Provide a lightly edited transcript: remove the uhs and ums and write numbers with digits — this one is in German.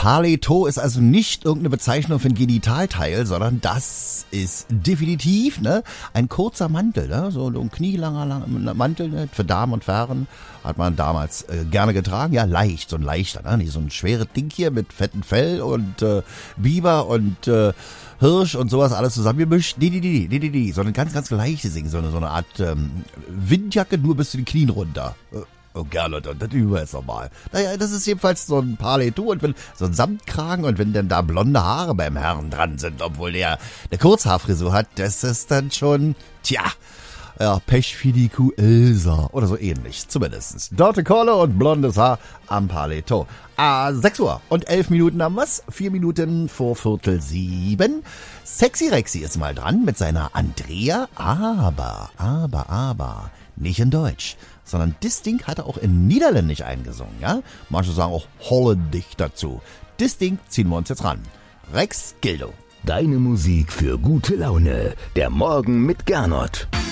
Paletot ist also nicht irgendeine Bezeichnung für ein Genitalteil, sondern das ist definitiv ein kurzer Mantel, so ein knielanger Mantel für Damen und Herren. Hat man damals gerne getragen. Ja, leicht, so ein leichter, nicht so ein schweres Ding hier mit fettem Fell und Biber und Hirsch und sowas alles zusammengemischt. Nee, so ein ganz, ganz leichtes Ding, so eine Art Windjacke nur bis zu den Knien runter. Oh, gerne, das üben wir jetzt nochmal. Naja, das ist jedenfalls so ein Paletot und wenn so ein Samtkragen und wenn dann da blonde Haare beim Herrn dran sind, obwohl der eine Kurzhaarfrisur hat, das ist dann schon, Pech für die Kuh Elsa oder so ähnlich, zumindest. Dorte Kolle und blondes Haar am Paletot. 6 Uhr und 11 Minuten haben wir's, 4 Minuten vor 6:45. Sexy Rexy ist mal dran mit seiner Andrea, aber, nicht in Deutsch, sondern das Ding hat er auch in Niederländisch eingesungen, ja? Manche sagen auch Holländisch dazu. Das Ding ziehen wir uns jetzt ran. Rex Gildo. Deine Musik für gute Laune. Der Morgen mit Gernot.